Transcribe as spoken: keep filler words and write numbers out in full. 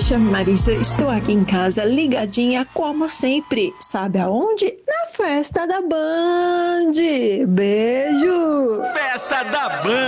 Poxa, Marisa, estou aqui em casa ligadinha como sempre. Sabe aonde? Na festa da Band. Beijo! Festa da Band.